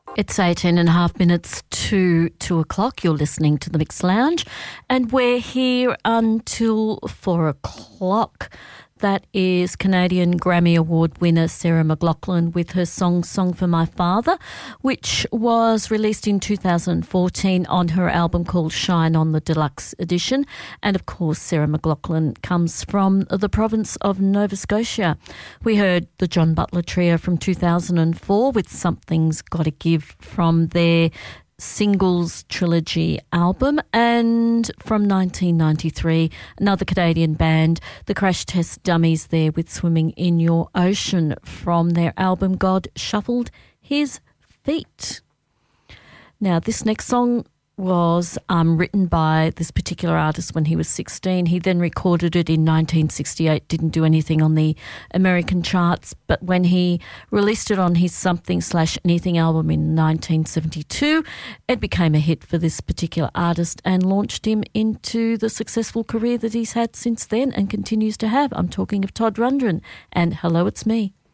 It's 18 and a half minutes to 2 o'clock. You're listening to the Mix Lounge and we're here until 4 o'clock. That is Canadian Grammy Award winner Sarah McLachlan with her song Song for My Father, which was released in 2014 on her album called Shine on the Deluxe Edition. And of course, Sarah McLachlan comes from the province of Nova Scotia. We heard the John Butler Trio from 2004 with Something's Gotta Give from their Singles Trilogy album, and from 1993 another Canadian band, the Crash Test Dummies, there with Swimming in Your Ocean from their album God Shuffled His Feet. Now this next song was written by this particular artist when he was 16. He then recorded it in 1968, didn't do anything on the American charts, but when he released it on his Something/Anything album in 1972, it became a hit for this particular artist and launched him into the successful career that he's had since then and continues to have. I'm talking of Todd Rundgren and Hello, It's Me.